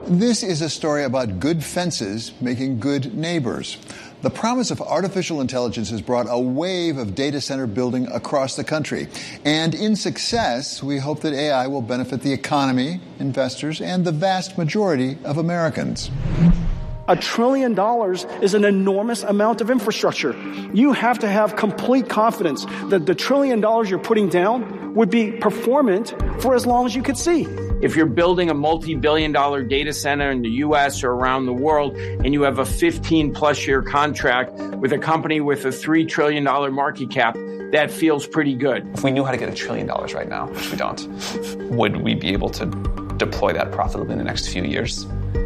This is a story about good fences making good neighbors. The promise of artificial intelligence has brought a wave of data center building across the country. And in success, we hope that AI will benefit the economy, investors, and the vast majority of Americans. $1 trillion is an enormous amount of infrastructure. You have to have complete confidence that the $1 trillion you're putting down would be performant for as long as you could see. If you're building a multi-billion-dollar data center in the U.S. or around the world, and you have a 15-plus year contract with a company with a $3 trillion market cap, that feels pretty good. If we knew how to get $1 trillion right now, which we don't, would we be able to deploy that profitably in the next few years?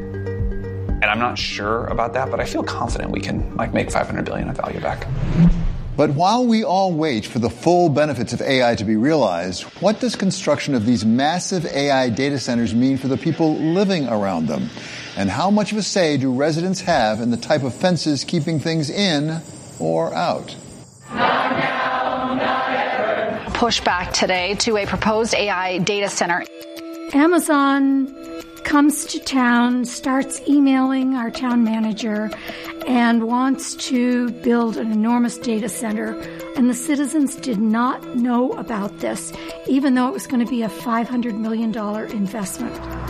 And I'm not sure about that, but I feel confident we can make $500 billion of value back. But while we all wait for the full benefits of AI to be realized, what does construction of these massive AI data centers mean for the people living around them? And how much of a say do residents have in the type of fences keeping things in or out? Not now, not ever. Pushback today to a proposed AI data center. Amazon comes to town, starts emailing our town manager, and wants to build an enormous data center. And the citizens did not know about this, even though it was going to be a $500 million investment.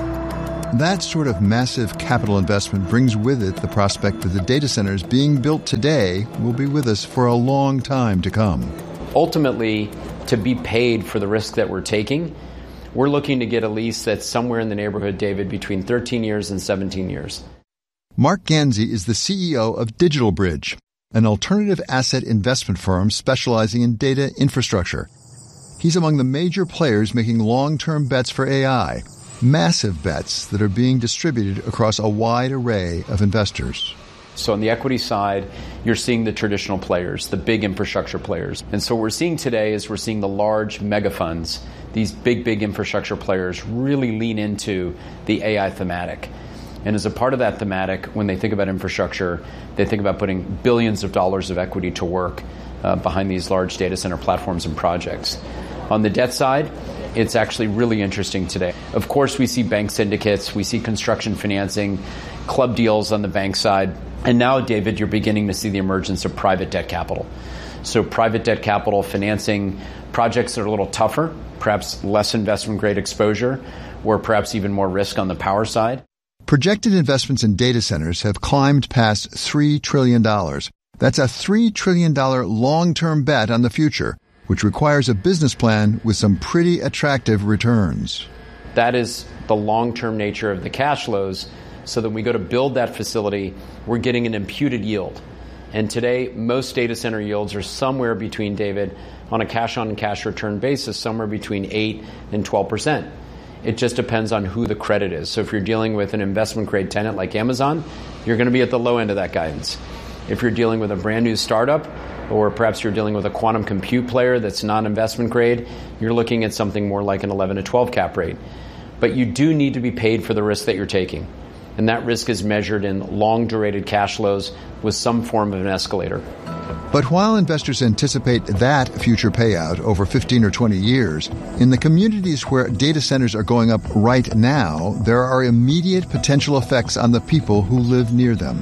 That sort of massive capital investment brings with it the prospect that the data centers being built today will be with us for a long time to come. Ultimately, to be paid for the risk that we're taking, we're looking to get a lease that's somewhere in the neighborhood, David, between 13 years and 17 years. Mark Ganzi is the CEO of DigitalBridge, an alternative asset investment firm specializing in data infrastructure. He's among the major players making long-term bets for AI, massive bets that are being distributed across a wide array of investors. So on the equity side, you're seeing the traditional players, the big infrastructure players. And so what we're seeing today is we're seeing the large mega funds, these big infrastructure players really lean into the AI thematic. And as a part of that thematic, when they think about infrastructure, they think about putting billions of dollars of equity to work behind these large data center platforms and projects. On the debt side, it's actually really interesting today. Of course, we see bank syndicates, we see construction financing, club deals on the bank side. And now, David, you're beginning to see the emergence of private debt capital. So private debt capital financing projects that are a little tougher, perhaps less investment grade exposure, or perhaps even more risk on the power side. Projected investments in data centers have climbed past $3 trillion. That's a $3 trillion long-term bet on the future, which requires a business plan with some pretty attractive returns. That is the long-term nature of the cash flows, so that when we go to build that facility, we're getting an imputed yield. And today, most data center yields are somewhere between, David, on a cash-on-cash return basis, somewhere between 8 and 12%. It just depends on who the credit is. So if you're dealing with an investment-grade tenant like Amazon, you're going to be at the low end of that guidance. If you're dealing with a brand-new startup, or perhaps you're dealing with a quantum compute player that's non-investment grade, you're looking at something more like an 11 to 12 cap rate. But you do need to be paid for the risk that you're taking. And that risk is measured in long-durated cash flows with some form of an escalator. But while investors anticipate that future payout over 15 or 20 years, in the communities where data centers are going up right now, there are immediate potential effects on the people who live near them.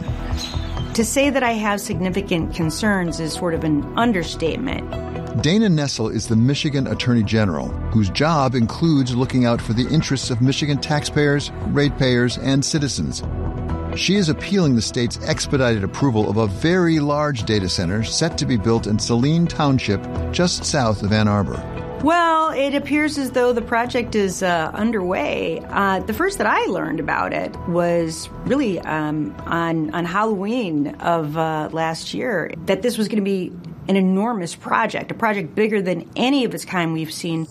To say that I have significant concerns is sort of an understatement. Dana Nessel is the Michigan Attorney General, whose job includes looking out for the interests of Michigan taxpayers, ratepayers, and citizens. She is appealing the state's expedited approval of a very large data center set to be built in Saline Township, just south of Ann Arbor. Well, it appears as though the project is underway. The first that I learned about it was really on Halloween of last year, that this was going to be an enormous project, a project bigger than any of its kind we've seen.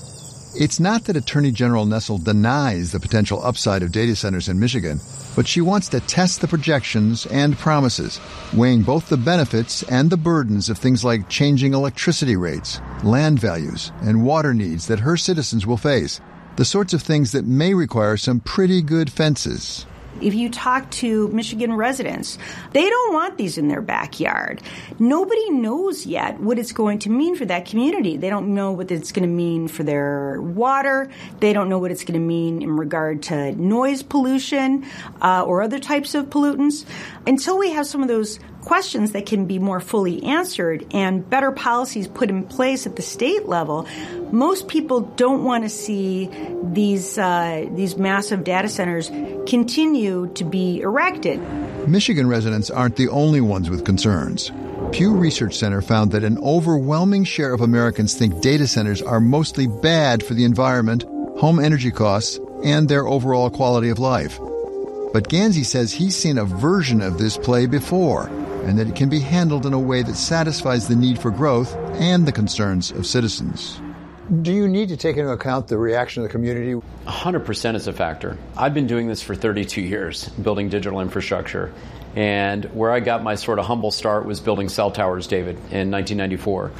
It's not that Attorney General Nessel denies the potential upside of data centers in Michigan, but she wants to test the projections and promises, weighing both the benefits and the burdens of things like changing electricity rates, land values, and water needs that her citizens will face, the sorts of things that may require some pretty good fences. If you talk to Michigan residents, they don't want these in their backyard. Nobody knows yet what it's going to mean for that community. They don't know what it's going to mean for their water. They don't know what it's going to mean in regard to noise pollution or other types of pollutants. Until we have some of those questions that can be more fully answered and better policies put in place at the state level, most people don't want to see these massive data centers continue to be erected. Michigan residents aren't the only ones with concerns. Pew Research Center found that an overwhelming share of Americans think data centers are mostly bad for the environment, home energy costs, and their overall quality of life. But Gansey says he's seen a version of this play before, and that it can be handled in a way that satisfies the need for growth and the concerns of citizens. Do you need to take into account the reaction of the community? 100% is a factor. I've been doing this for 32 years, building digital infrastructure. And where I got my sort of humble start was building cell towers, David, in 1994.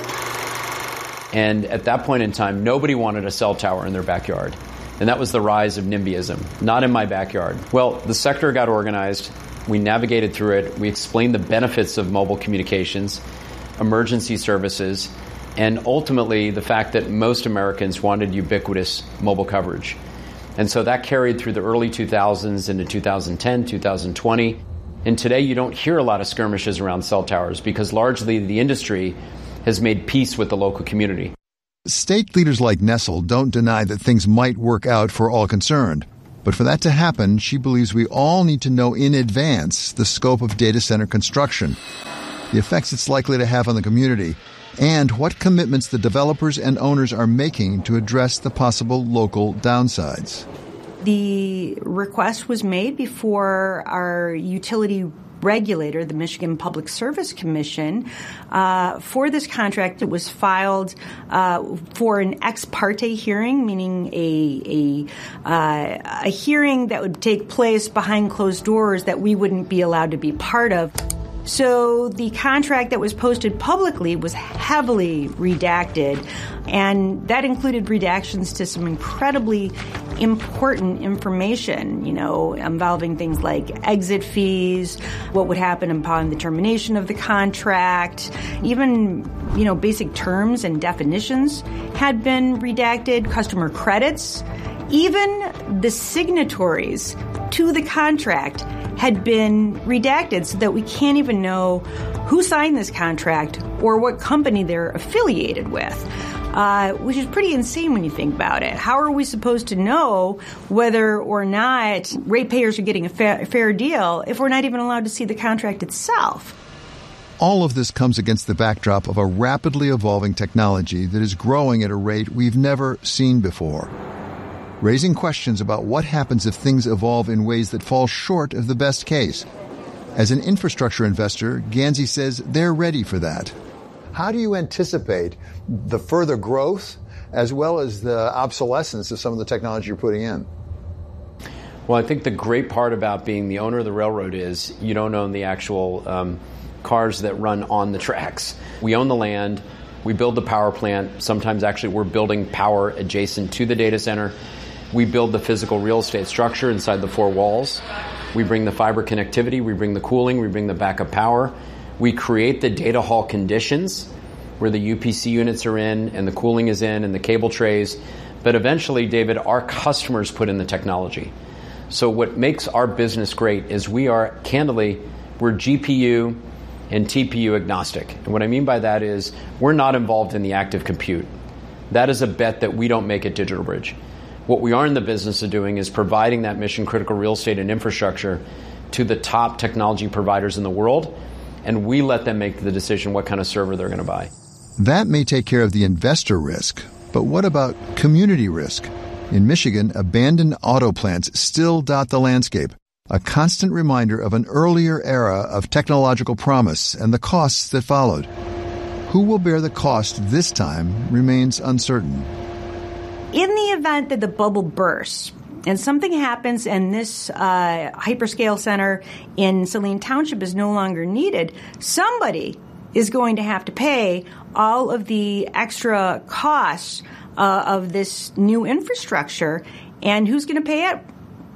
And at that point in time, nobody wanted a cell tower in their backyard. And that was the rise of NIMBYism, not in my backyard. Well, the sector got organized. We navigated through it. We explained the benefits of mobile communications, emergency services, and ultimately the fact that most Americans wanted ubiquitous mobile coverage. And so that carried through the early 2000s into 2010, 2020. And today you don't hear a lot of skirmishes around cell towers because largely the industry has made peace with the local community. State leaders like Nessel don't deny that things might work out for all concerned. But for that to happen, she believes we all need to know in advance the scope of data center construction, the effects it's likely to have on the community, and what commitments the developers and owners are making to address the possible local downsides. The request was made before our utility regulator, the Michigan Public Service Commission, for this contract. It was filed for an ex parte hearing, meaning a hearing that would take place behind closed doors that we wouldn't be allowed to be part of. So the contract that was posted publicly was heavily redacted, and that included redactions to some incredibly important information, involving things like exit fees, what would happen upon the termination of the contract, even, basic terms and definitions had been redacted, customer credits, even the signatories to the contract had been redacted so that we can't even know who signed this contract or what company they're affiliated with, which is pretty insane when you think about it. How are we supposed to know whether or not ratepayers are getting a fair deal if we're not even allowed to see the contract itself? All of this comes against the backdrop of a rapidly evolving technology that is growing at a rate we've never seen before, raising questions about what happens if things evolve in ways that fall short of the best case. As an infrastructure investor, Gansey says they're ready for that. How do you anticipate the further growth as well as the obsolescence of some of the technology you're putting in? Well, I think the great part about being the owner of the railroad is you don't own the actual cars that run on the tracks. We own the land. We build the power plant. Sometimes actually we're building power adjacent to the data center. We build the physical real estate structure inside the four walls. We bring the fiber connectivity. We bring the cooling. We bring the backup power. We create the data hall conditions where the UPC units are in and the cooling is in and the cable trays. But eventually, David, our customers put in the technology. So what makes our business great is we're GPU and TPU agnostic. And what I mean by that is we're not involved in the active compute. That is a bet that we don't make at DigitalBridge. What we are in the business of doing is providing that mission-critical real estate and infrastructure to the top technology providers in the world, and we let them make the decision what kind of server they're going to buy. That may take care of the investor risk, but what about community risk? In Michigan, abandoned auto plants still dot the landscape, a constant reminder of an earlier era of technological promise and the costs that followed. Who will bear the cost this time remains uncertain. In the event that the bubble bursts and something happens and this hyperscale center in Saline Township is no longer needed, somebody is going to have to pay all of the extra costs of this new infrastructure. And who's going to pay it?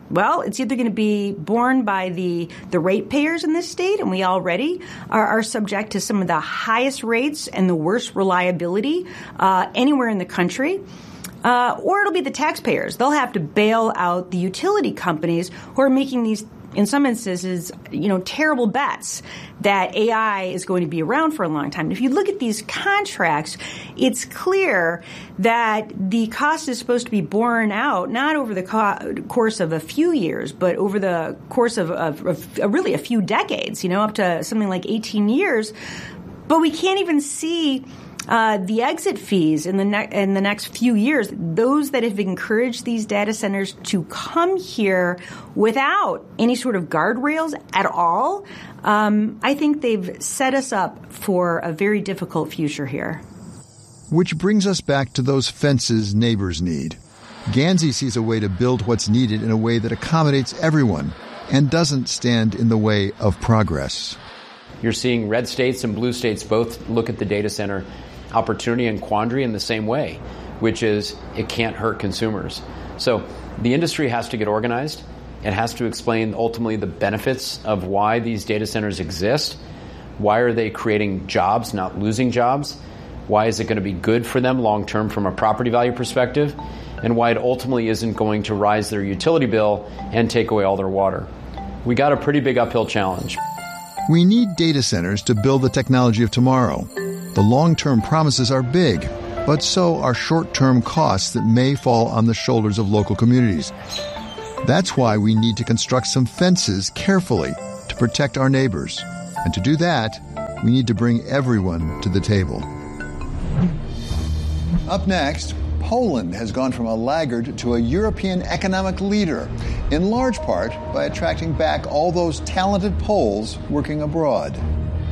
Well, it's either going to be borne by the ratepayers in this state, and we already are subject to some of the highest rates and the worst reliability anywhere in the country. Or it'll be the taxpayers. They'll have to bail out the utility companies who are making these, in some instances, terrible bets that AI is going to be around for a long time. If you look at these contracts, it's clear that the cost is supposed to be borne out not over the course of a few years, but over the course of really a few decades, up to something like 18 years. But we can't even see the exit fees in the next few years. Those that have encouraged these data centers to come here without any sort of guardrails at all, I think they've set us up for a very difficult future here. Which brings us back to those fences neighbors need. Gansey sees a way to build what's needed in a way that accommodates everyone and doesn't stand in the way of progress. You're seeing red states and blue states both look at the data center opportunity and quandary in the same way, which is it can't hurt consumers. So the industry has to get organized. It has to explain ultimately the benefits of why these data centers exist. Why are they creating jobs, not losing jobs? Why is it going to be good for them long term from a property value perspective? And why it ultimately isn't going to rise their utility bill and take away all their water. We got a pretty big uphill challenge. We need data centers to build the technology of tomorrow. The long-term promises are big, but so are short-term costs that may fall on the shoulders of local communities. That's why we need to construct some fences carefully to protect our neighbors. And to do that, we need to bring everyone to the table. Up next, Poland has gone from a laggard to a European economic leader, in large part by attracting back all those talented Poles working abroad.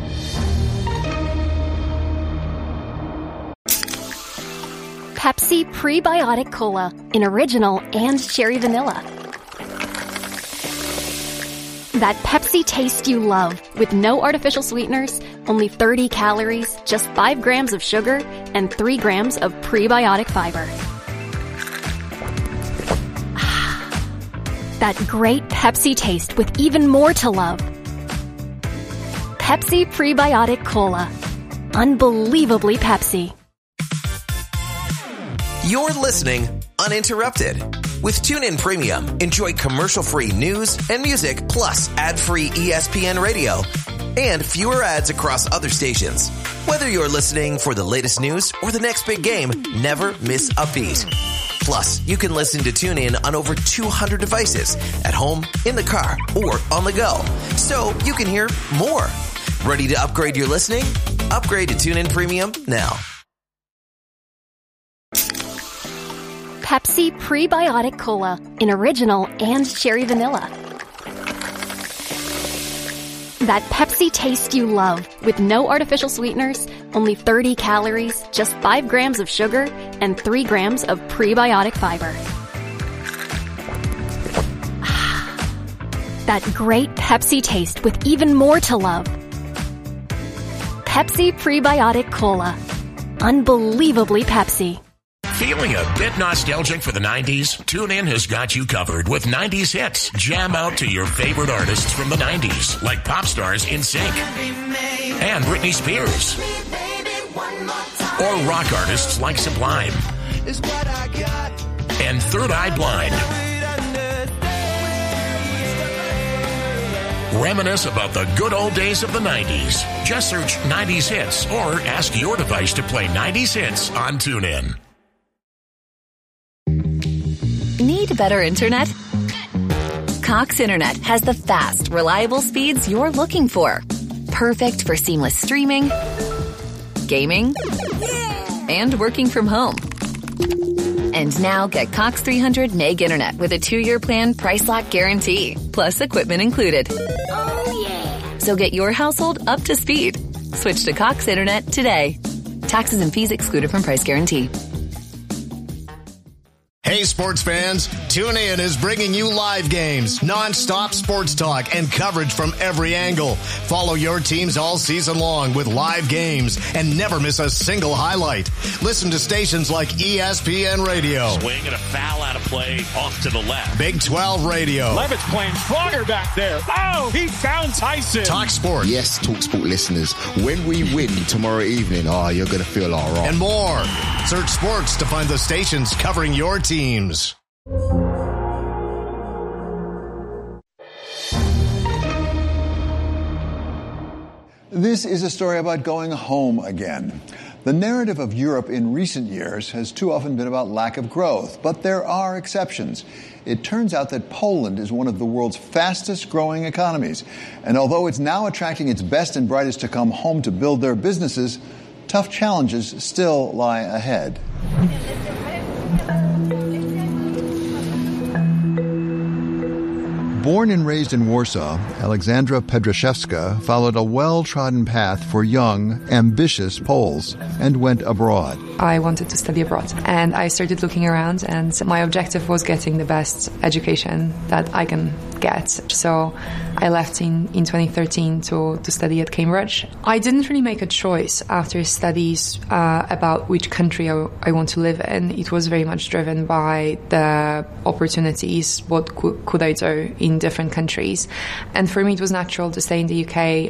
Pepsi Prebiotic Cola in original and cherry vanilla. That Pepsi taste you love with no artificial sweeteners, only 30 calories, just 5 grams of sugar, and 3 grams of prebiotic fiber. That great Pepsi taste with even more to love. Pepsi Prebiotic Cola. Unbelievably Pepsi. You're listening uninterrupted. With TuneIn Premium, enjoy commercial-free news and music, plus ad-free ESPN radio and fewer ads across other stations. Whether you're listening for the latest news or the next big game, never miss a beat. Plus, you can listen to TuneIn on over 200 devices at home, in the car, or on the go. So you can hear more. Ready to upgrade your listening? Upgrade to TuneIn Premium now. Pepsi Prebiotic Cola in original and cherry vanilla. That Pepsi taste you love with no artificial sweeteners, only 30 calories, just 5 grams of sugar, and 3 grams of prebiotic fiber. That great Pepsi taste with even more to love. Pepsi Prebiotic Cola. Unbelievably Pepsi. Feeling a bit nostalgic for the 90s? TuneIn has got you covered with 90s hits. Jam out to your favorite artists from the 90s, like pop stars NSYNC and Britney Spears, or rock artists like Sublime and Third Eye Blind. Reminisce about the good old days of the 90s. Just search 90s hits or ask your device to play 90s hits on TuneIn. Need better internet? Cox Internet has the fast, reliable speeds you're looking for. Perfect for seamless streaming, gaming, and working from home. And now get Cox 300 meg internet with a 2-year plan price lock guarantee, plus equipment included. Oh yeah! So get your household up to speed. Switch to Cox Internet today. Taxes and fees excluded from price guarantee. Hey, sports fans, TuneIn is bringing you live games, non-stop sports talk, and coverage from every angle. Follow your teams all season long with live games and never miss a single highlight. Listen to stations like ESPN Radio. Swing and a foul out of play off to the left. Big 12 Radio. Levitt's playing stronger back there. Oh, he found Tyson. Talk Sport. Yes, Talk Sport listeners, when we win tomorrow evening, you're going to feel all right. And more. Search sports to find the stations covering your teams. This is a story about going home again. The narrative of Europe in recent years has too often been about lack of growth, but there are exceptions. It turns out that Poland is one of the world's fastest growing economies. And although it's now attracting its best and brightest to come home to build their businesses, tough challenges still lie ahead. Born and raised in Warsaw, Aleksandra Pedraszewska followed a well-trodden path for young, ambitious Poles and went abroad. I wanted to study abroad, and I started looking around, and my objective was getting the best education that I can get. So I left in 2013 to study at Cambridge. I didn't really make a choice after studies about which country I want to live in. It was very much driven by the opportunities, what could I do in different countries. And for me, it was natural to stay in the UK.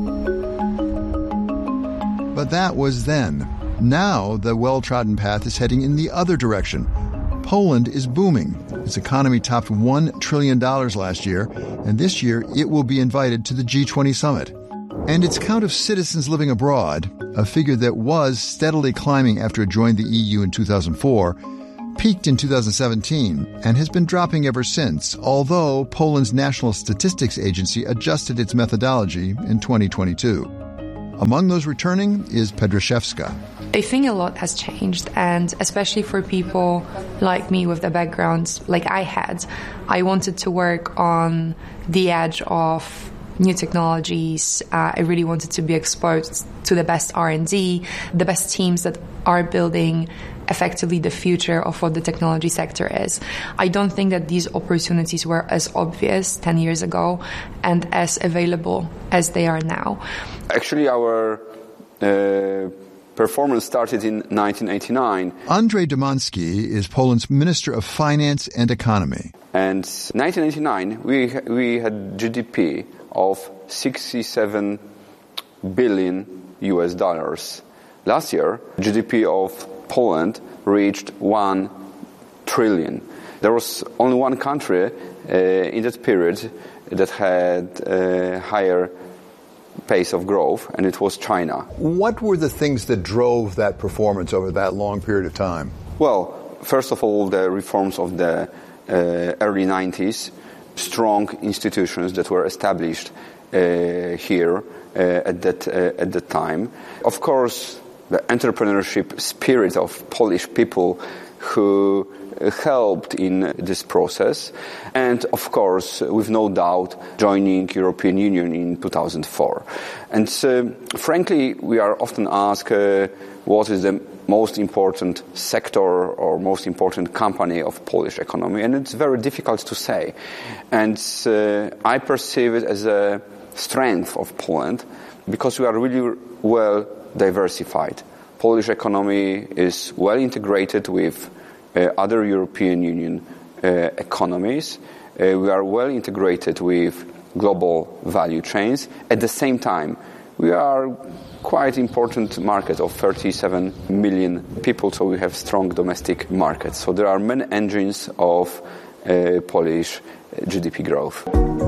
But that was then. Now, the well-trodden path is heading in the other direction. Poland is booming. Its economy topped $1 trillion last year, and this year it will be invited to the G20 summit. And its count of citizens living abroad, a figure that was steadily climbing after it joined the EU in 2004, peaked in 2017 and has been dropping ever since, although Poland's National Statistics Agency adjusted its methodology in 2022. Among those returning is Pedraszewska. I think a lot has changed, and especially for people like me with the backgrounds like I had, I wanted to work on the edge of new technologies. I really wanted to be exposed to the best R&D, the best teams that are building effectively the future of what the technology sector is. I don't think that these opportunities were as obvious 10 years ago and as available as they are now. Actually, our performance started in 1989. Andrzej Domanski is Poland's Minister of Finance and Economy. And 1989, we had GDP of 67 billion US dollars. Last year, GDP of Poland reached 1 trillion. There was only one country in that period that had a higher pace of growth, and it was China. What were the things that drove that performance over that long period of time? Well, first of all, the reforms of the early 90s, strong institutions that were established here at that time. Of course, the entrepreneurship spirit of Polish people who helped in this process, and of course, with no doubt, joining European Union in 2004. And frankly, we are often asked what is the most important sector or most important company of Polish economy, and it's very difficult to say. And I perceive it as a strength of Poland because we are really well diversified. Polish economy is well integrated with other European Union economies. We are well integrated with global value chains. At the same time, we are quite important market of 37 million people, so we have strong domestic markets. So there are many engines of Polish GDP growth.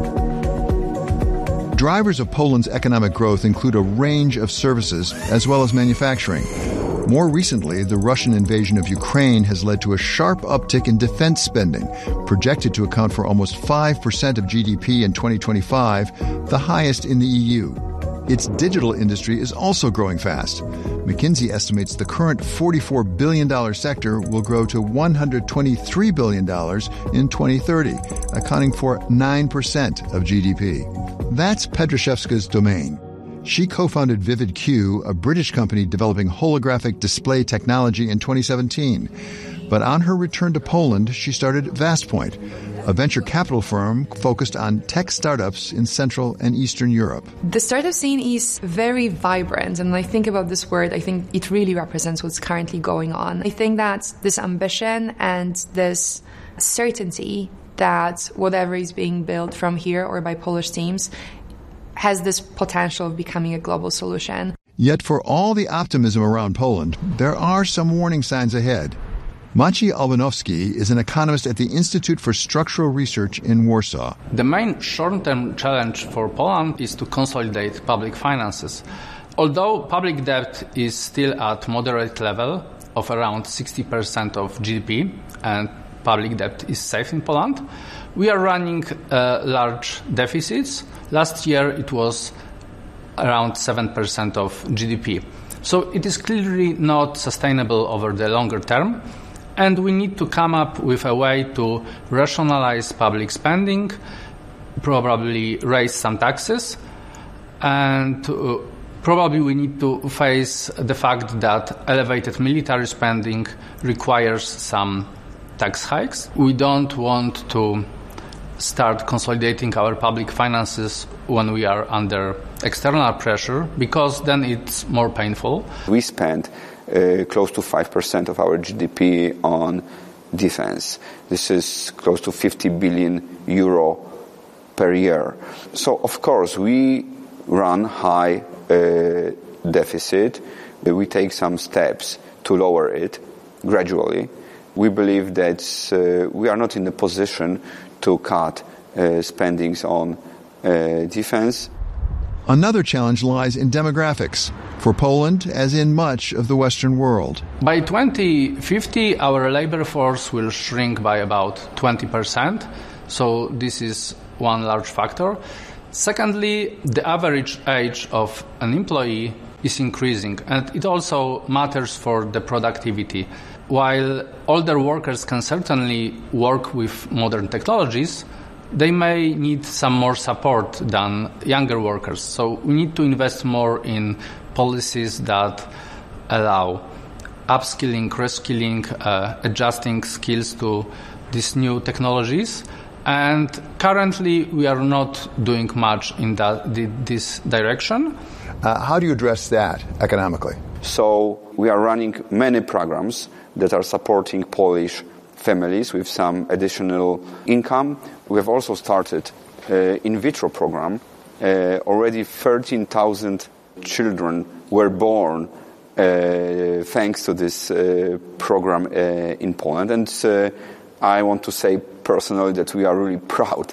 Drivers of Poland's economic growth include a range of services as well as manufacturing. More recently, the Russian invasion of Ukraine has led to a sharp uptick in defense spending, projected to account for almost 5% of GDP in 2025, the highest in the EU. Its digital industry is also growing fast. McKinsey estimates the current $44 billion sector will grow to $123 billion in 2030, accounting for 9% of GDP. That's Pedraszewska's domain. She co-founded VividQ, a British company developing holographic display technology, in 2017. But on her return to Poland, she started VastPoint, a venture capital firm focused on tech startups in Central and Eastern Europe. The startup scene is very vibrant, and when I think about this word, I think it really represents what's currently going on. I think that this ambition and this certainty that whatever is being built from here or by Polish teams has this potential of becoming a global solution. Yet for all the optimism around Poland, there are some warning signs ahead. Maciej Albanowski is an economist at the Institute for Structural Research in Warsaw. The main short-term challenge for Poland is to consolidate public finances. Although public debt is still at moderate level of around 60% of GDP, and public debt is safe in Poland, we are running large deficits. Last year it was around 7% of GDP. So it is clearly not sustainable over the longer term, and we need to come up with a way to rationalize public spending, probably raise some taxes, and probably we need to face the fact that elevated military spending requires some tax hikes. We don't want to start consolidating our public finances when we are under external pressure, because then it's more painful. We spend close to 5% of our GDP on defense. This is close to 50 billion euro per year. So, of course, we run high deficit. We take some steps to lower it gradually. We believe that we are not in the position to cut spendings on defense. Another challenge lies in demographics, for Poland as in much of the Western world. By 2050, our labor force will shrink by about 20%, so this is one large factor. Secondly, the average age of an employee is increasing, and it also matters for the productivity. While older workers can certainly work with modern technologies, they may need some more support than younger workers. So we need to invest more in policies that allow upskilling, reskilling, adjusting skills to these new technologies. And currently we are not doing much in this direction. How do you address that economically? So we are running many programs that are supporting Polish families with some additional income. We have also started in vitro program. Already 13,000 children were born thanks to this program in Poland. And I want to say personally that we are really proud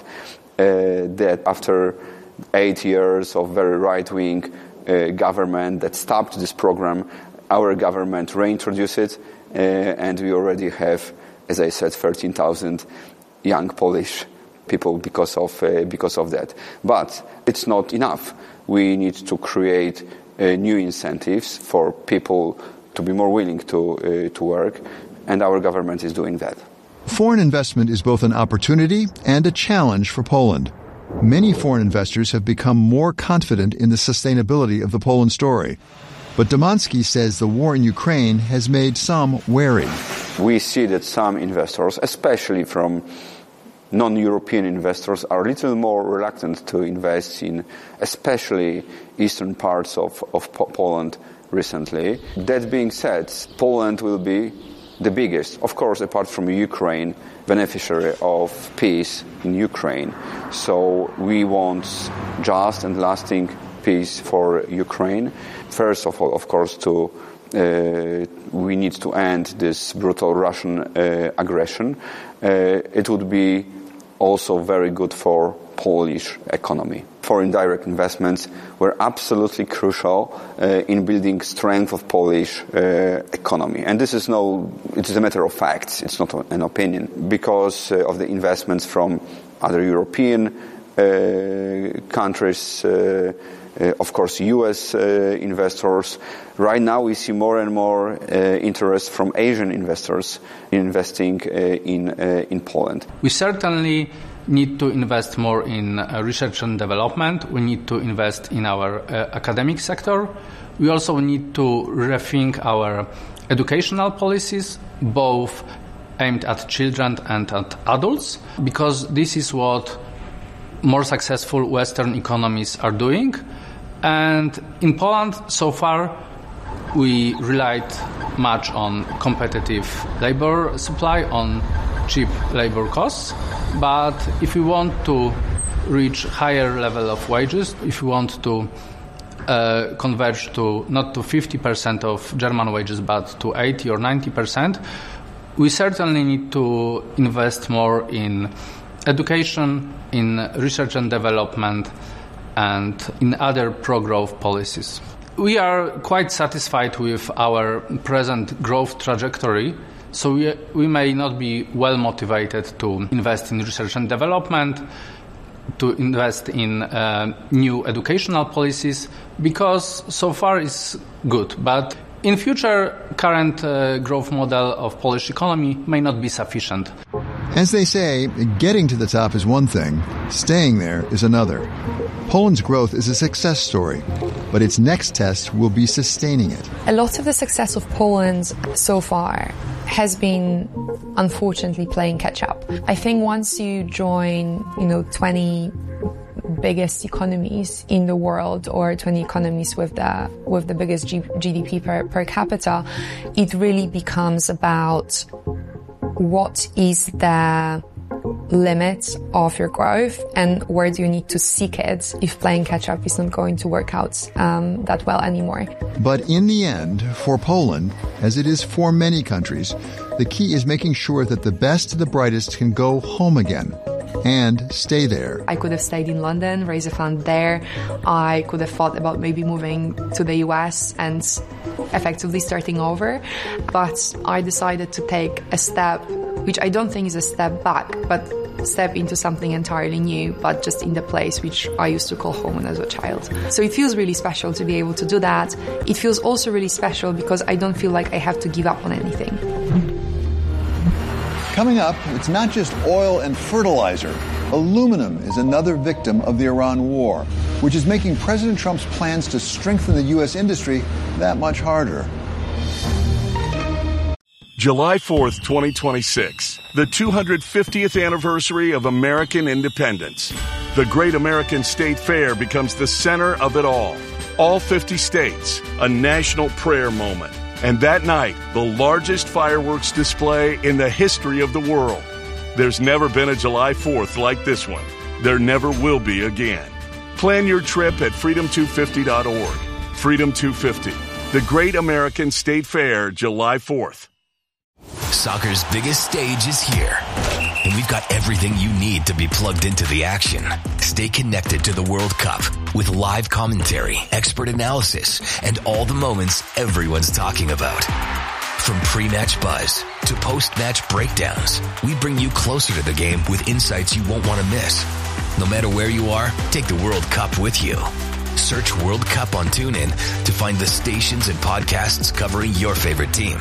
that after 8 years of very right-wing government that stopped this program, our government reintroduced it, and we already have, as I said, 13,000 young Polish people because of that. But it's not enough. We need to create new incentives for people to be more willing to work, and our government is doing that. Foreign investment is both an opportunity and a challenge for Poland. Many foreign investors have become more confident in the sustainability of the Poland story. But Domanski says the war in Ukraine has made some wary. We see that some investors, especially from non-European investors, are a little more reluctant to invest in especially eastern parts of Poland recently. That being said, Poland will be the biggest, of course, apart from Ukraine, beneficiary of peace in Ukraine. So we want just and lasting peace for Ukraine. First of all, of course, we need to end this brutal Russian aggression. It would be also very good for Polish economy. Foreign direct investments were absolutely crucial in building strength of Polish economy. And this is it is a matter of facts. It's not an opinion. Because of the investments from other European countries, of course, U.S. investors. Right now we see more and more interest from Asian investors investing in Poland. We certainly need to invest more in research and development. We need to invest in our academic sector. We also need to rethink our educational policies, both aimed at children and at adults, because this is what more successful Western economies are doing. And in Poland, so far, we relied much on competitive labor supply, on cheap labor costs. But if we want to reach higher level of wages, if we want to converge to not to 50% of German wages, but to 80 or 90%, we certainly need to invest more in education, in research and development, and in other pro-growth policies. We are quite satisfied with our present growth trajectory, so we may not be well motivated to invest in research and development, to invest in new educational policies, because so far it's good. But in future, current growth model of Polish economy may not be sufficient. As they say, getting to the top is one thing, staying there is another. Poland's growth is a success story, but its next test will be sustaining it. A lot of the success of Poland so far has been, unfortunately, playing catch-up. I think once you join, 20 biggest economies in the world, or 20 economies with the biggest GDP per capita, it really becomes about what is the limit of your growth and where do you need to seek it if playing catch-up is not going to work out that well anymore. But in the end, for Poland, as it is for many countries, the key is making sure that the best of the brightest can go home again and stay there. I could have stayed in London, raised a fund there. I could have thought about maybe moving to the US and effectively starting over. But I decided to take a step, which I don't think is a step back, but step into something entirely new, but just in the place which I used to call home when I was a child. So it feels really special to be able to do that. It feels also really special because I don't feel like I have to give up on anything. Coming up, it's not just oil and fertilizer. Aluminum is another victim of the Iran war, which is making President Trump's plans to strengthen the U.S. industry that much harder. July 4th, 2026, the 250th anniversary of American independence. The Great American State Fair becomes the center of it all. All 50 states, a national prayer moment. And that night, the largest fireworks display in the history of the world. There's never been a July 4th like this one. There never will be again. Plan your trip at freedom250.org. Freedom 250, the Great American State Fair, July 4th. Soccer's biggest stage is here, and we've got everything you need to be plugged into the action. Stay connected to the World Cup with live commentary, expert analysis, and all the moments everyone's talking about. From pre-match buzz to post-match breakdowns, we bring you closer to the game with insights you won't want to miss. No matter where you are, take the World Cup with you. Search World Cup on TuneIn to find the stations and podcasts covering your favorite team.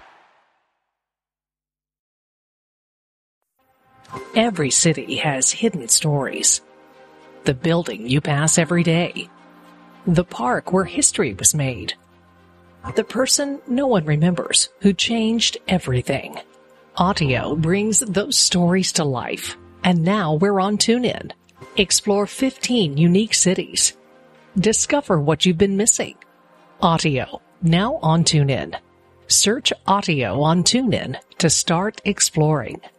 Every city has hidden stories. The building you pass every day. The park where history was made. The person no one remembers who changed everything. Audio brings those stories to life. And now we're on TuneIn. Explore 15 unique cities. Discover what you've been missing. Audio, now on TuneIn. Search Audio on TuneIn to start exploring.